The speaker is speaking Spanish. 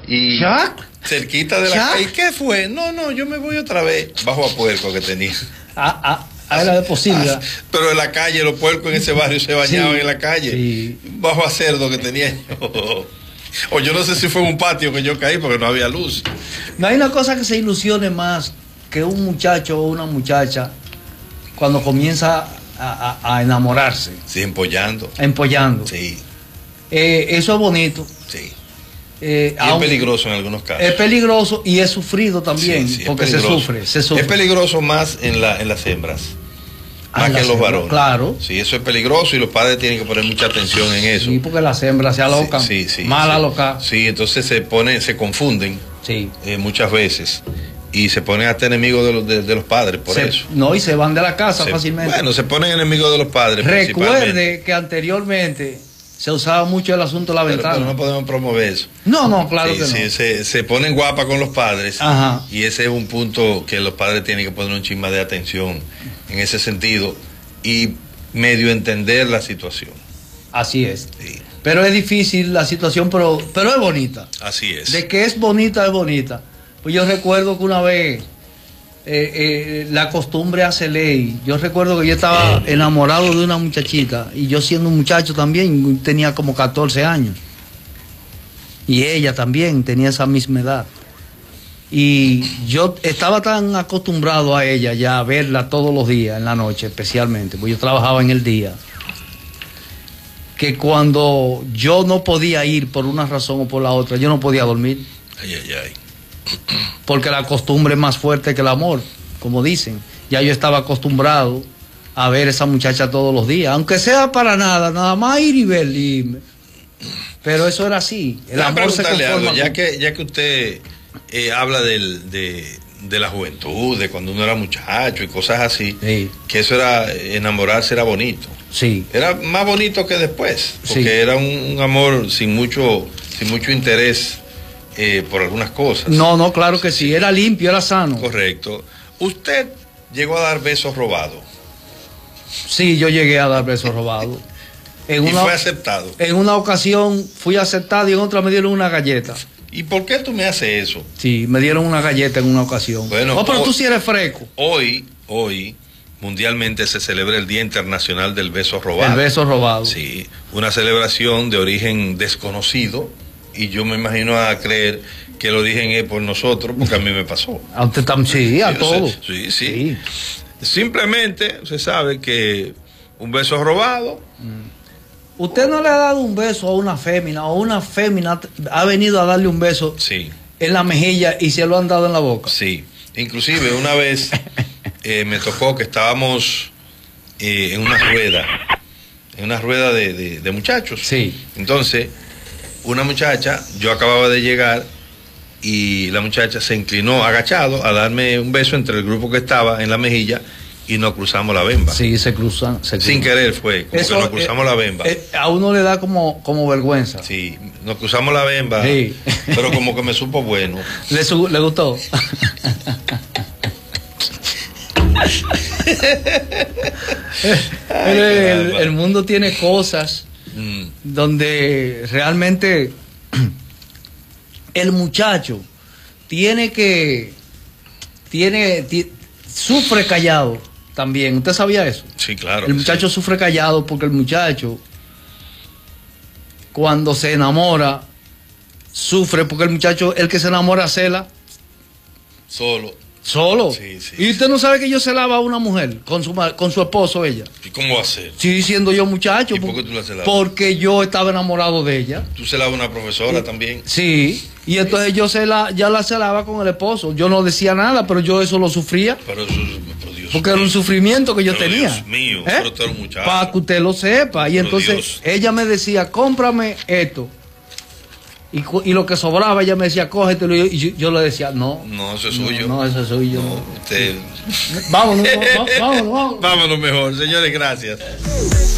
Y cerquita de la calle. ¿Y qué fue? No, yo me voy otra vez. Bajo a puerco que tenía. Era de posible. Pero en la calle, los puercos en ese barrio se bañaban en la calle. Sí. Bajo a cerdo que tenía yo. O yo no sé si fue en un patio que yo caí porque no había luz. No hay una cosa que se ilusione más que un muchacho o una muchacha cuando comienza a enamorarse. Sí, empollando. Sí. Eso es bonito. Sí. Y es peligroso en algunos casos. Es peligroso y es sufrido también, porque se sufre. Es peligroso más en las hembras, más que en los varones. Claro. Sí, eso es peligroso y los padres tienen que poner mucha atención en eso. Sí, porque las hembras se alocan. Mal alocadas. Sí, entonces se confunden muchas veces. Y se ponen hasta enemigos de los padres por eso. No, y se van de la casa fácilmente. Bueno, se ponen enemigos de los padres. Recuerde que anteriormente se usaba mucho el asunto de la ventana. Pero no podemos promover eso. No, claro que no. Sí, se ponen guapas con los padres. Ajá. Y ese es un punto que los padres tienen que poner un chisme de atención en ese sentido y medio entender la situación. Así es. Sí. Pero es difícil la situación, pero es bonita. Así es. De que es bonita, es bonita. Pues yo recuerdo que una vez la costumbre hace ley. Yo recuerdo que yo estaba enamorado de una muchachita y yo siendo un muchacho también, tenía como 14 años. Y ella también tenía esa misma edad. Y yo estaba tan acostumbrado a ella ya a verla todos los días, en la noche especialmente, porque yo trabajaba en el día, que cuando yo no podía ir por una razón o por la otra, yo no podía dormir. Ay. Porque la costumbre es más fuerte que el amor, como dicen. Ya yo estaba acostumbrado a ver a esa muchacha todos los días, aunque sea para nada más ir y ver. Pero eso era así. El amor se conforma. Algo, ya que usted habla de la juventud, de cuando uno era muchacho y cosas así, que eso era, enamorarse era bonito. Sí. Era más bonito que después, porque era un amor sin mucho interés. Por algunas cosas. No, claro que sí, era limpio, era sano. Correcto. ¿Usted llegó a dar besos robados? Sí, yo llegué a dar besos robados. ¿Y fue aceptado? En una ocasión fui aceptado y en otra me dieron una galleta. ¿Y por qué tú me haces eso? Sí, me dieron una galleta en una ocasión. Bueno, pero tú sí eres fresco. Hoy, mundialmente se celebra el Día Internacional del Beso Robado. El beso robado. Sí, una celebración de origen desconocido. Y yo me imagino a creer que el origen es por nosotros, porque a mí me pasó. A usted también, sí, a todos. Sí. Simplemente se sabe que un beso robado. ¿Usted no le ha dado un beso a una fémina o una fémina ha venido a darle un beso en la mejilla y se lo han dado en la boca? Sí. Inclusive una vez me tocó que estábamos en una rueda de muchachos. Sí. Entonces, una muchacha, yo acababa de llegar y la muchacha se inclinó agachado a darme un beso entre el grupo que estaba en la mejilla y nos cruzamos la bemba. Sí, se cruzan. Sin querer fue, como eso, que nos cruzamos la bemba. A uno le da como vergüenza. Sí, nos cruzamos la bemba, pero como que me supo bueno. ¿Le gustó? el mundo tiene cosas donde realmente el muchacho sufre callado también. ¿Usted sabía eso? Sí, claro. El muchacho sufre callado porque el muchacho cuando se enamora sufre porque el muchacho, el que se enamora cela. Solo. Sí. Y usted no sabe que yo celaba a una mujer con su esposo, ella. ¿Y cómo va a ser? Sí, siendo yo muchacho. ¿Y por qué tú la celabas? Porque yo estaba enamorado de ella. ¿Tú celabas a una profesora también? Sí. Y entonces yo ya la celaba con el esposo. Yo no decía nada, pero yo eso lo sufría. Pero eso, Dios porque era un sufrimiento que yo tenía. Dios mío, pero tú eres un muchacho. Para que usted lo sepa. Y entonces ella me decía, cómprame esto. Y lo que sobraba, ella me decía, cógetelo. Y yo le decía, no. No, eso es suyo. No, eso es suyo. No, usted... Vámonos. Vámonos mejor. Señores, gracias.